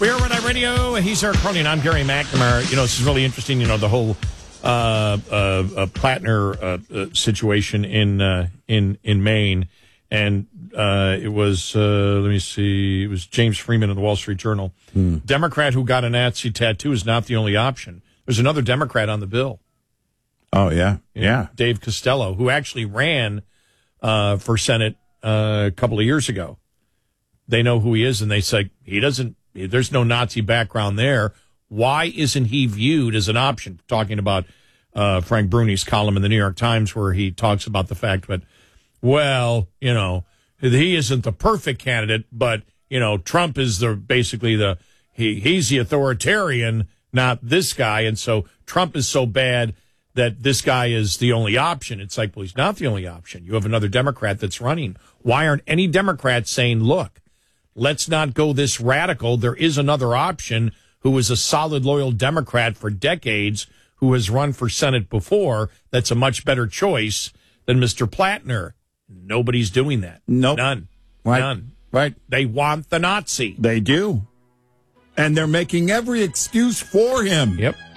We are Red Eye Radio. He's Eric Cronin. I'm Gary McNamara. This is really interesting. The whole Plattner situation in Maine, and it was let me see. It was James Freeman of the Wall Street Journal. Democrat who got a Nazi tattoo is not the only option. There's another Democrat on the bill. Oh yeah. Dave Costello, who actually ran for Senate a couple of years ago. They know who he is, and they say he doesn't. There's no Nazi background there. Why isn't he viewed as an option? Talking about Frank Bruni's column in the New York Times, where he talks about the fact that, he isn't the perfect candidate, but Trump is he's the authoritarian, not this guy, and so Trump is so bad that this guy is the only option. It's like, well, he's not the only option. You have another Democrat that's running. Why aren't any Democrats saying, look, let's not go this radical. There is another option who is a solid, loyal Democrat for decades who has run for Senate before. That's a much better choice than Mr. Plattner. Nobody's doing that. Nope. None. Right. None. Right. They want the Nazi. They do. And they're making every excuse for him. Yep.